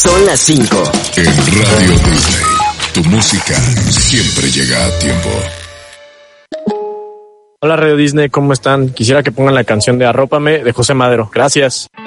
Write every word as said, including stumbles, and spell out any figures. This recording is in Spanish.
Son las cinco. En Radio Disney, tu música siempre llega a tiempo. Hola Radio Disney, ¿cómo están? Quisiera que pongan la canción de Arrópame de José Madero. Gracias.